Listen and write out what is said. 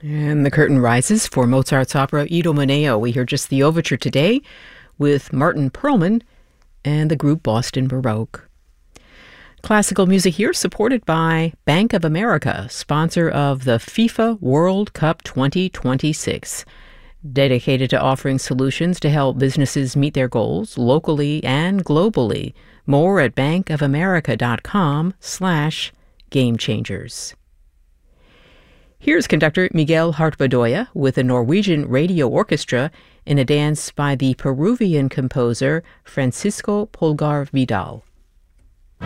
And the curtain rises for Mozart's opera Idomeneo. We hear just the overture today with Martin Perlman and the group Boston Baroque. Classical music here supported by Bank of America, sponsor of the FIFA World Cup 2026, dedicated to offering solutions to help businesses meet their goals locally and globally. More at bankofamerica.com/gamechangers. Here's conductor Miguel Hartbedoya with the Norwegian Radio Orchestra in a dance by the Peruvian composer Francisco Pulgar Vidal.